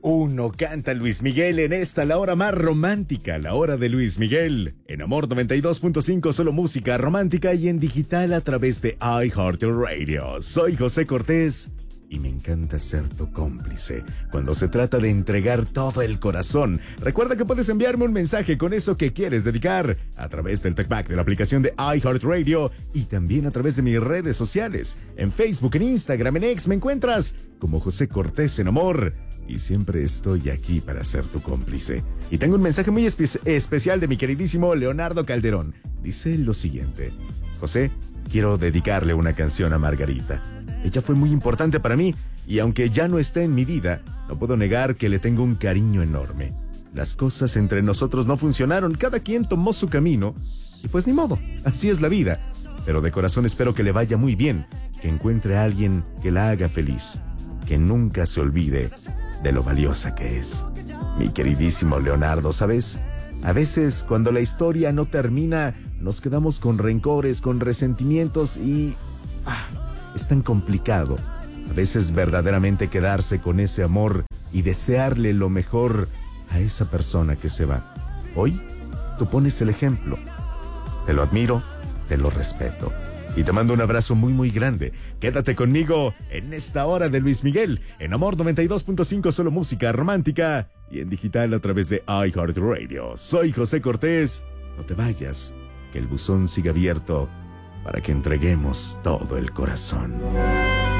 Uno canta Luis Miguel en esta, la hora más romántica, la hora de Luis Miguel. En Amor 92.5, solo música romántica y en digital a través de iHeartRadio. Soy José Cortés y me encanta ser tu cómplice cuando se trata de entregar todo el corazón. Recuerda que puedes enviarme un mensaje con eso que quieres dedicar a través del TalkBack de la aplicación de iHeartRadio y también a través de mis redes sociales. En Facebook, en Instagram, en X me encuentras como José Cortés en Amor. Y siempre estoy aquí para ser tu cómplice. Y tengo un mensaje muy especial de mi queridísimo Leonardo Calderón. Dice lo siguiente: José, quiero dedicarle una canción a Margarita. Ella fue muy importante para mí y aunque ya no esté en mi vida, no puedo negar que le tengo un cariño enorme. Las cosas entre nosotros no funcionaron, cada quien tomó su camino y pues ni modo, así es la vida. Pero de corazón espero que le vaya muy bien, que encuentre a alguien que la haga feliz, que nunca se olvide de lo valiosa que es. Mi queridísimo Leonardo, ¿sabes? A veces cuando la historia no termina, nos quedamos con rencores, con resentimientos y... es tan complicado. A veces verdaderamente quedarse con ese amor y desearle lo mejor a esa persona que se va. Hoy, tú pones el ejemplo. Te lo admiro, te lo respeto. Y te mando un abrazo muy muy grande. Quédate conmigo en esta hora de Luis Miguel, en Amor 92.5, solo música romántica y en digital a través de iHeartRadio. Soy José Cortés. No te vayas, que el buzón siga abierto para que entreguemos todo el corazón.